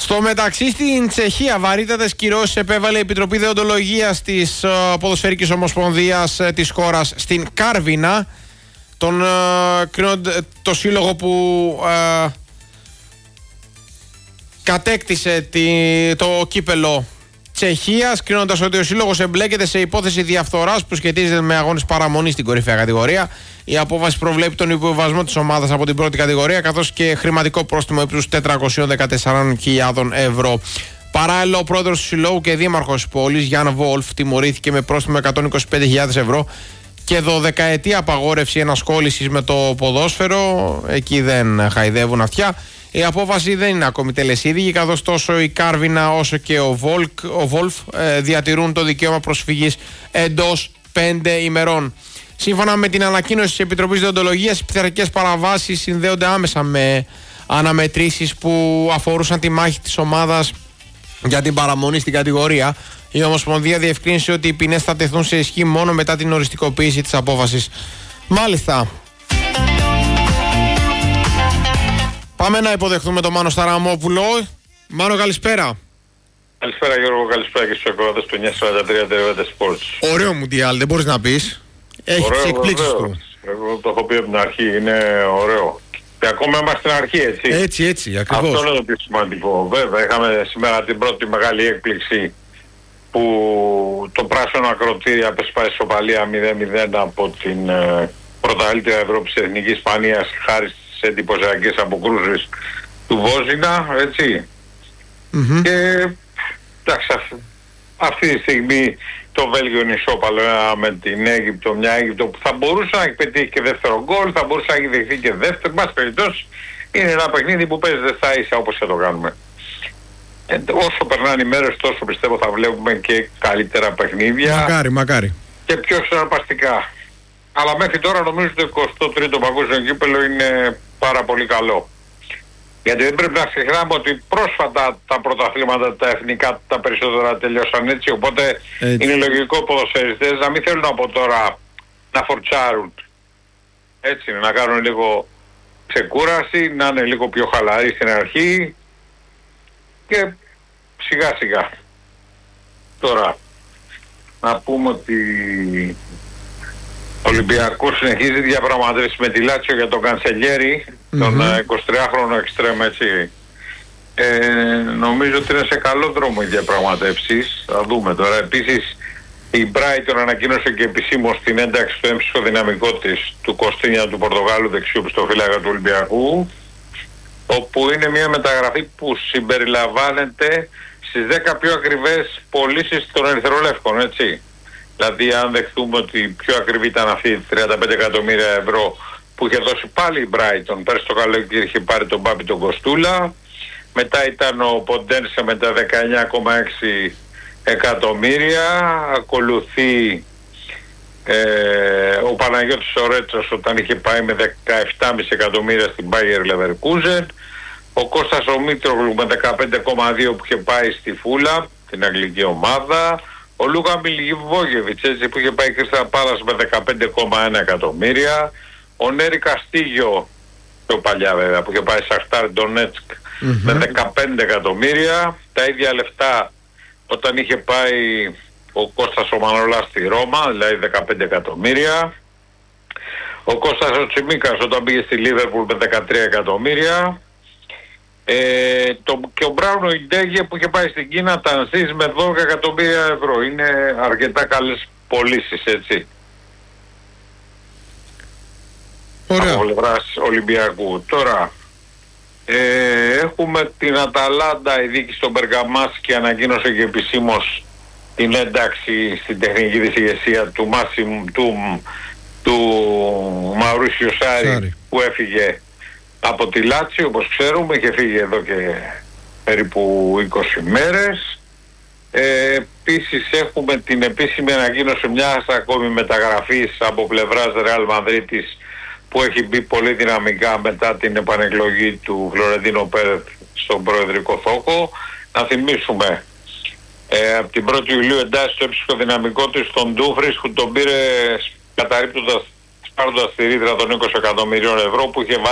Στο μεταξύ, στην Τσεχία βαρύτατες κυρώσεις επέβαλε η Επιτροπή Δεοντολογίας της Ποδοσφαιρικής Ομοσπονδίας της χώρας στην Κάρβινα, το σύλλογο που κατέκτησε το κύπελο Τσεχίας, κρίνοντας ότι ο σύλλογος εμπλέκεται σε υπόθεση διαφθοράς που σχετίζεται με αγώνες παραμονής στην κορυφαία κατηγορία. Η απόφαση προβλέπει τον υποβιβασμό της ομάδας από την πρώτη κατηγορία, καθώς και χρηματικό πρόστιμο ύψους 414.000 ευρώ. Παράλληλα, ο πρόεδρος του συλλόγου και δήμαρχος της πόλης, Γιάν Βόλφ, τιμωρήθηκε με πρόστιμο 125.000 ευρώ και 12ετή απαγόρευση ενασχόλησης με το ποδόσφαιρο. Εκεί δεν χαϊδεύουν αυτιά. Η απόφαση δεν είναι ακόμη τελεσίδικη, καθώς τόσο η Κάρβινα όσο και ο Βόλφ διατηρούν το δικαίωμα προσφυγής εντός 5 ημερών. Σύμφωνα με την ανακοίνωση της Επιτροπής Δεοντολογίας, οι πειθαρχικές παραβάσεις συνδέονται άμεσα με αναμετρήσεις που αφορούσαν τη μάχη της ομάδας για την παραμονή στην κατηγορία. Η Ομοσπονδία διευκρίνησε ότι οι ποινές θα τεθούν σε ισχύ μόνο μετά την οριστικοποίηση της απόφασης. Μάλιστα. Πάμε να υποδεχθούμε τον Μάνο Σταραμόπουλο. Μάνο, καλησπέρα. Καλησπέρα Γιώργο, καλησπέρα και στους ακροατές του 943 Τερεβέντε Sports. Ωραίο Μουντιάλ, δεν μπορείς να πεις. Έχει τις εκπλήξεις του. Εγώ το έχω πει από την αρχή, είναι ωραίο. Και ακόμα είμαστε στην αρχή, έτσι. Έτσι, ακριβώς. Αυτό είναι το πιο σημαντικό. Βέβαια, είχαμε σήμερα την πρώτη μεγάλη έκπληξη που το πράσινο ακροτήρι απεσπάει ισοπαλία 0-0 από την πρωταθλήτρια Ευρώπης της Εθνικής Ισπανίας, χάρη στις εντυπωσιακές αποκρούσεις του Βόζινα, έτσι. Και εντάξει, αυτή τη στιγμή το Βέλγιο είναι ισόπαλο με την Αίγυπτο, μια Αίγυπτο που θα μπορούσε να έχει πετύχει και δεύτερο γκολ, θα μπορούσε να έχει δεχθεί και δεύτερο. Εν πάση περιπτώσει, είναι ένα παιχνίδι που παίζεται στα ίσα, όπως θα το κάνουμε. Όσο περνάνε οι μέρες, τόσο πιστεύω θα βλέπουμε και καλύτερα παιχνίδια. Μακάρι. Και πιο συναρπαστικά. Αλλά μέχρι τώρα νομίζω το 23ο Παγκόσμιο Κύπελλο είναι πάρα πολύ καλό. Γιατί δεν πρέπει να ξεχνάμε ότι πρόσφατα τα πρωταθλήματα τα εθνικά τα περισσότερα τελειώσαν έτσι, οπότε είναι λογικό ποδοσφαιριστές να μην θέλουν από τώρα να φορτσάρουν. Έτσι είναι, να κάνουν λίγο ξεκούραση, να είναι λίγο πιο χαλαροί στην αρχή και σιγά σιγά. Τώρα, να πούμε ότι ο Ολυμπιακός συνεχίζει διαπραγματεύσεις με τη Λάτσιο για τον Καντσελιέρη, τον 23χρονο εξτρέμ, έτσι. Νομίζω ότι είναι σε καλό δρόμο οι διαπραγματεύσεις. Θα δούμε τώρα. Επίσης η Brighton ανακοίνωσε και επισήμως την ένταξη στο έμψυχο δυναμικό της του Κωστίνια του Πορτογάλου, δεξιού πιστοφύλακα του Ολυμπιακού, όπου είναι μια μεταγραφή που συμπεριλαμβάνεται στις 10 πιο ακριβές πωλήσεις των ερυθρολεύκων, έτσι. Δηλαδή αν δεχτούμε ότι η πιο ακριβή ήταν αυτή 35 εκατομμύρια ευρώ που είχε δώσει πάλι η Brighton, πέρσι το καλοκαίρι είχε πάρει τον Μπάμπη τον Κοστούλα, μετά ήταν ο Ποντένσε με τα 19,6 εκατομμύρια, ακολουθεί ο Παναγιώτης Ορέτσος όταν είχε πάει με 17,5 εκατομμύρια στην Bayer Leverkusen, ο Κώστας ο Μήτρογλου με 15,2 που είχε πάει στη Φούλα, την αγγλική ομάδα, ο Λούκα Μιλιβόγεβιτς, έτσι, που είχε πάει Κρίστα Πάλας με 15,1 εκατομμύρια, ο Νέρη Καστίγιο, πιο παλιά βέβαια, που είχε πάει Σαχτάρ Ντονέτσκ με 15 εκατομμύρια, τα ίδια λεφτά όταν είχε πάει ο Κώστας ο Μανολάς στη Ρώμα, δηλαδή 15 εκατομμύρια, ο Κώστας ο Τσιμίκας όταν πήγε στη Λίβερπουλ με 13 εκατομμύρια, και ο Μπράουνο Ιντέγε που είχε πάει στην Κίνα Τανζής με 12 εκατομμύρια ευρώ. Είναι αρκετά καλές πωλήσεις, έτσι. Ωραία. Από πλευράς Ολυμπιακού. Τώρα έχουμε την Αταλάντα, η διοίκηση των Μπεργαμάσκη ανακοίνωσε και επισήμως την ένταξη στην τεχνική της ηγεσία του Μαουρίσιο Σάρι που έφυγε από τη Λάτσιο, όπως ξέρουμε, είχε φύγει εδώ και περίπου 20 μέρες. Επίσης έχουμε την επίσημη ανακοίνωση μιας ακόμη μεταγραφής από πλευράς Ρεάλ Μαδρίτης που έχει μπει πολύ δυναμικά μετά την επανεκλογή του Φλωρεντίνο Πέρεθ στον προεδρικό θόκο. Να θυμίσουμε, από την 1η Ιουλίου εντάσσει το ψυχοδυναμικό της στον Ντούφρις που τον πήρε καταρρίπτοντας, σπάροντας τη ρήτρα των 20 εκατομμυρίων ευρώ που είχε